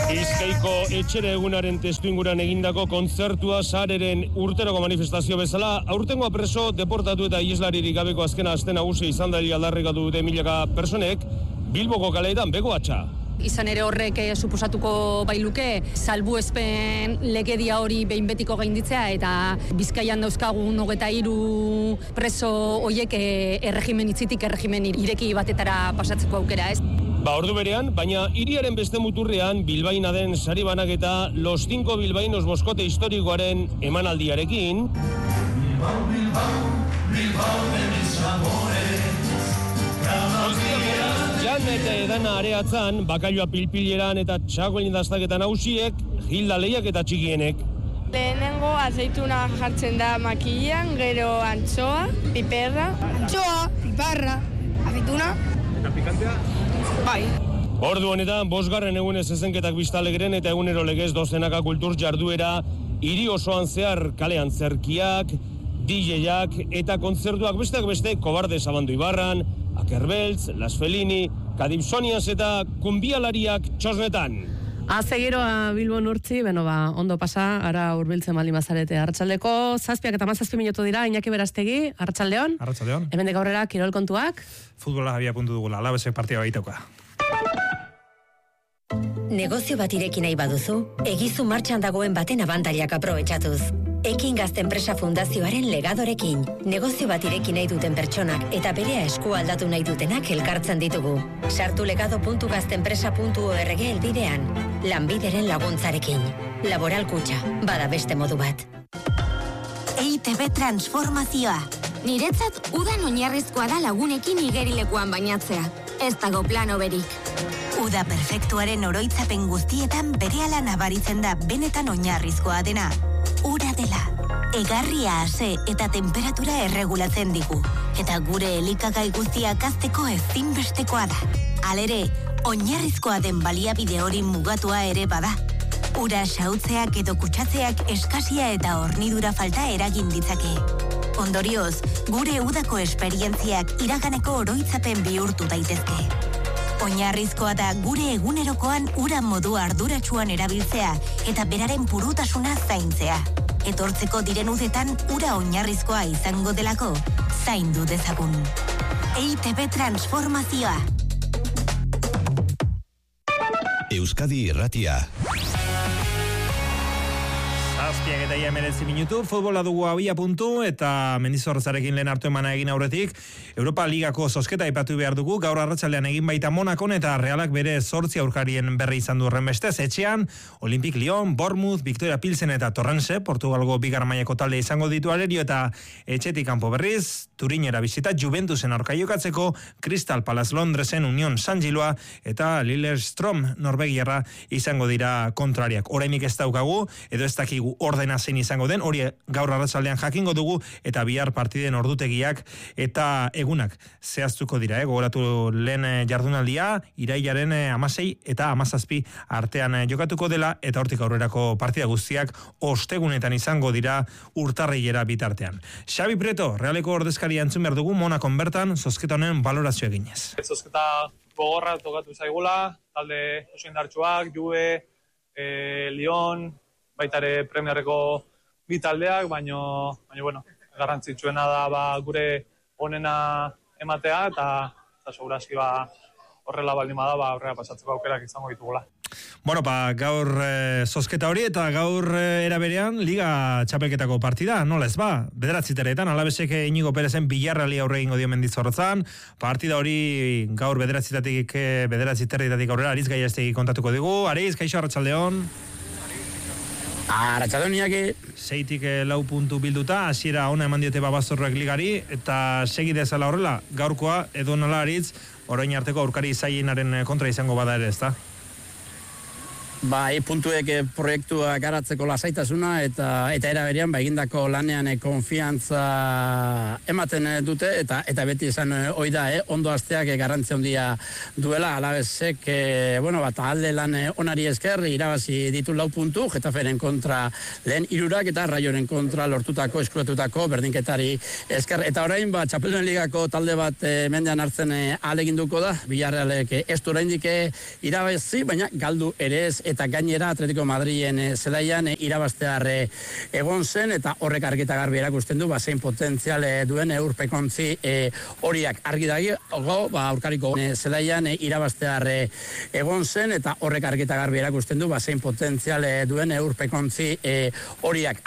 Bizkaiko etxere egunaren testuinguran egindako kontzertua sareren urteroko manifestazio bezala, aurtengoa preso, deportatu eta ieslaririk gabeko azkena aste nagusi izan da aldarrikatu dute milaka personek, Bilboko kaleetan begoatxa. Izan ere horrek suposatuko bailuke salbuespen legedia hori behin betiko gainditzea eta Bizkaian dauzkagun 23 preso hoiek erregimen itzitik erregimen ireki batetara pasatzeko aukera, ez? Ordu berean, baina hiriaren beste muturrean bilbaina den sari banaketa Los 5 bilbainos boskote historikoaren emanaldiarekin. Jan eta edana areatzan, bakailoa pilpileran eta txakoelin daztaketan hausiek, gilda lehiak eta txikienek. Lehenengo azeituna jartzen da makilan, gero antxoa, piperra. Antxoa, piparra, azeituna. Eta pikantea? Bai. Ordu honetan, 5. egunez ezenketak biztalegren eta egunero legez dozenaka kultur jarduera, hiri osoan zehar kalean zerkiak, DJ-ak eta kontzertuak besteak beste Kobarde Zabandu Ibarran, Akerbeltz, Las Felini, Kadipsonias eta kumbialariak txosnetan. Azegiroa Bilbon urtzi, ondo pasa, ara urbiltzen bali mazarete Arratsaldeko 7 eta 17 minutu dira, Iñaki Berastegi, Arratsaldeon. Arratsaldeon. Hemendik aurrera kirol kontuak. Futbola abia puntu dugula, Alavesek partida baitauka. Negozio bat ireki nahi baduzu, egizu martxan dagoen baten abantailak aprobetxatuz. Ekin Gazte Enpresa Fundazioaren legadorekin, negozio bat ireki nahi duten pertsonak eta berea esku aldatu nahi dutenak elkartzen ditugu. Sartu legado.gazteenpresa.org elbidean, lanbideren laguntzarekin. Laboral Kutxa, bada beste modu bat. EITB transformazioa. Niretzat udan oinarrizkoa da lagunekin igerilekuan bainatzea. Ez dago plano berik. Uda perfektuaren oroitzapen guztietan berehala nabaritzen da benetan oinarrizkoa dena. Ura dela. Egarria ase eta temperatura erregulatzen digu. Eta gure elikagai guztiak hazteko ezinbestekoa da. Halere, oinarrizkoa den baliabide hori mugatua ere bada. Ura xahutzeak edo kutsatzeak eskasia eta hornidura falta eragin ditzake. Ondorioz, gure udako esperientziak iraganeko oroitzapen bihurtu daitezke. Oinarrizkoa da gure egunerokoan ura modu arduratsuan erabiltzea eta beraren purutasuna zaintzea. Etortzeko diren udetan ura oinarrizkoa izango delako, zaindu dezagun. EITB transformazioa. Euskadi Irratia. 7 eta 19 minutu, futbola dugu abia puntu eta Mendizorrozarekin lehen hartu emana egin aurretik, Europa Ligako zozketa aipatu behar dugu, gaur arratsaldean egin baita Monakon eta Realak bere 8 aurkarien berri izan du horrenbestez, etxean, Olympique Lyon, Bournemouth, Victoria Pilsen eta Torrense, Portugalgo bigarren mailako talde izango ditu Alerio eta etxetik kanpo berriz, Turinera bisita Juventusen aurka jokatzeko, Crystal Palace Londresen Union San Giloa eta Lillestrøm Norvegiarra izango dira kontrariak. Orainik ez daukagu, edo ez dakigu ordena zein izango den, hori gaur arratsaldean jakingo dugu eta bihar partiden ordutegiak eta egunak zehaztuko dira, gogoratu lehen jardunaldia, irailaren 16 eta 17 artean jokatuko dela eta hortik aurrerako partida guztiak ostegunetan izango dira urtarrilera bitartean. Xabi Prieto, Realeko ordezkaria entzun behar dugu Monakon bertan, zozketa honen balorazio eginez. Zozketa gogorra tokatu zaigula, talde oso indartsuak, Juve, Lyon, baitare Premierreko bi taldeak, baina bueno, garrantzitsuena da gure onena ematea eta segurazki horrela baldin bada aurrera pasatzeko aukerak izango ditugula. Bueno, gaur zozketa hori eta gaur eraberean Liga Txapelketako partida, nola ez ba? 9:00 Alavesek Iñigo Perezen Villarreali aurre egingo dio Mendizorrotzan. Partida hori gaur 9:30 aurrera Aritz Gaiastegi kontatuko digu. Aritz, kaixo, arratsaldeon. Arratsaldeon Iñaki. 6tik 4 puntu bilduta, hasiera ona eman diote Babazorroek ligari eta segi dezala horrela, gaurkoa edo nola Aritz, orain arteko aurkari zailenaren kontra izango bada ere, ezta? Puntuek proiektua garatzeko lasaitasuna eta era berean egindako lanean konfiantza ematen dute eta beti esan hoi da, ondo asteak garrantzia handia duela. Alavesek alde lan onari esker irabazi ditu 4 puntu, Getaferen kontra lehen 3 eta Raioren kontra lortutako eskuratutako berdinketari esker. Eta orain Txapeldunen Ligako talde bat mendean hartzen ahaleginduko da. Villarrealek ez du oraindik irabazi, baina galdu ere ez eta gainera Atletico Madrilen zelaian irabaztear egon zen, eta horrek argi eta garbi erakusten du, zein potentzial duen urpekontzi horiak argi dagi, aurkariko zelaian irabaztear egon zen, eta horrek argi eta garbi erakusten du, zein potentzial duen urpekontzi horiak